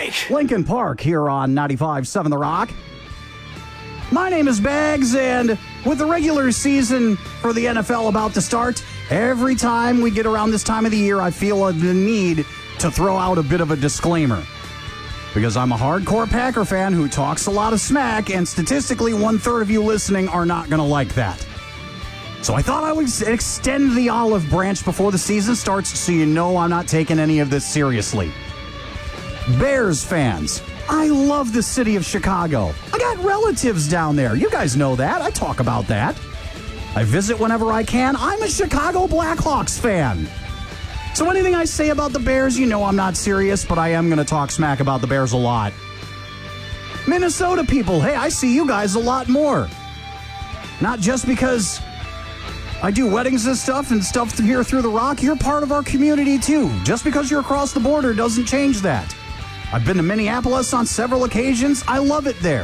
Mike. Lincoln Park here on 95.7 The Rock. My name is Bags, and with the regular season for the NFL about to start, every time we get around this time of the year, I feel the need to throw out a bit of a disclaimer. Because I'm a hardcore Packer fan who talks a lot of smack, and statistically, 1/3 of you listening are not going to like that. So I thought I would extend the olive branch before the season starts so you know I'm not taking any of this seriously. Bears fans, I love the city of Chicago. I got relatives down there. You guys know that. I talk about that. I visit whenever I can. I'm a Chicago Blackhawks fan. So anything I say about the Bears, you know I'm not serious, but I am going to talk smack about the Bears a lot. Minnesota people, hey, I see you guys a lot more. Not just because I do weddings and stuff here through the Rock. You're part of our community too. Just because you're across the border doesn't change that. I've been to Minneapolis on several occasions. I love it there.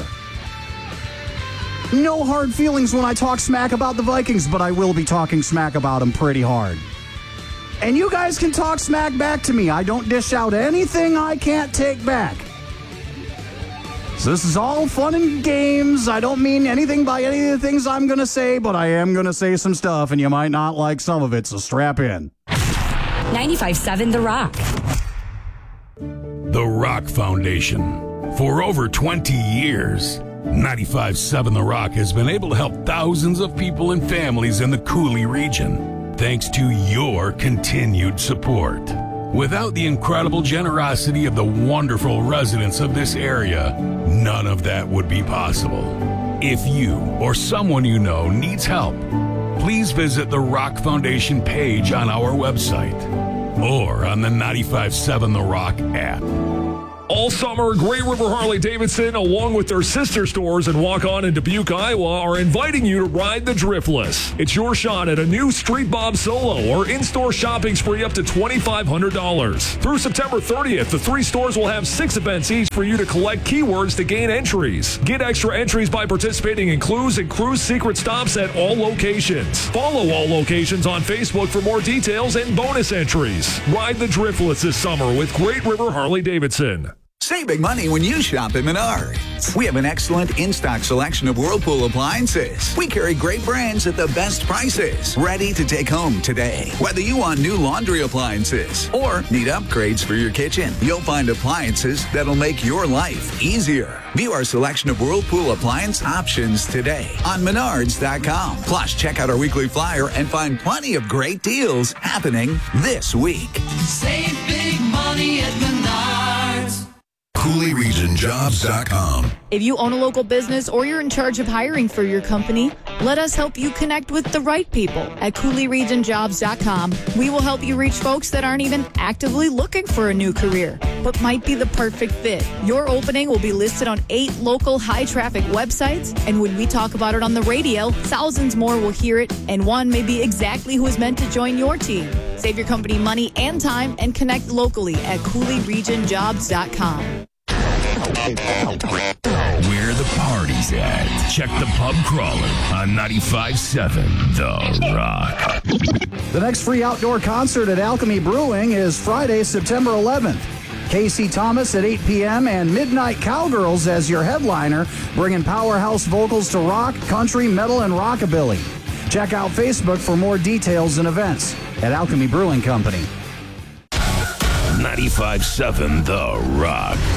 No hard feelings when I talk smack about the Vikings, but I will be talking smack about them pretty hard. And you guys can talk smack back to me. I don't dish out anything I can't take back. So this is all fun and games. I don't mean anything by any of the things I'm going to say, but I am going to say some stuff, and you might not like some of it, so strap in. 95.7 The Rock. The Rock Foundation. For over 20 years, 95.7 The Rock has been able to help thousands of people and families in the Cooley region, thanks to your continued support. Without the incredible generosity of the wonderful residents of this area, none of that would be possible. If you or someone you know needs help, please visit the Rock Foundation page on our website or on the 95.7 The Rock app. All summer, Great River Harley-Davidson, along with their sister stores in Waukon and Dubuque, Iowa, are inviting you to ride the Driftless. It's your shot at a new Street Bob Solo or in-store shopping spree up to $2,500. Through September 30th, the 3 stores will have 6 events each for you to collect keywords to gain entries. Get extra entries by participating in clues and cruise secret stops at all locations. Follow all locations on Facebook for more details and bonus entries. Ride the Driftless this summer with Great River Harley-Davidson. Save big money when you shop at Menards. We have an excellent in-stock selection of Whirlpool appliances. We carry great brands at the best prices, ready to take home today. Whether you want new laundry appliances or need upgrades for your kitchen, you'll find appliances that'll make your life easier. View our selection of Whirlpool appliance options today on Menards.com. Plus, check out our weekly flyer and find plenty of great deals happening this week. Save big money at Menards. CooleyRegionJobs.com. If you own a local business or you're in charge of hiring for your company, let us help you connect with the right people at CooleyRegionJobs.com. We will help you reach folks that aren't even actively looking for a new career, but might be the perfect fit. Your opening will be listed on 8 local high-traffic websites, and when we talk about it on the radio, thousands more will hear it, and one may be exactly who is meant to join your team. Save your company money and time and connect locally at CooleyRegionJobs.com. Where the party's at. Check the pub crawler on 95.7 The Rock. The next free outdoor concert at Alchemy Brewing is Friday, September 11th. Casey Thomas at 8 p.m. and Midnight Cowgirls as your headliner, bringing powerhouse vocals to rock, country, metal, and rockabilly. Check out Facebook for more details and events at Alchemy Brewing Company. 95.7 The Rock.